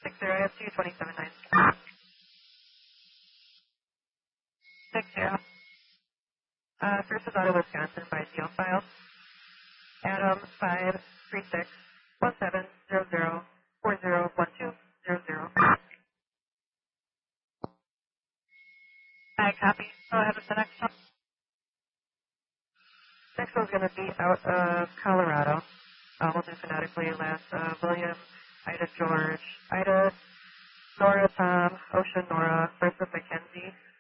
60, I have 227.9. 60. First is out of Wisconsin by deal file. Adam 536 1700 401200. I copy. Go ahead with the next one. Next one's going to be out of Colorado. We'll do phonetically. Last William, Ida George, Ida, Nora Tom, Ocean Nora, first of Mackenzie,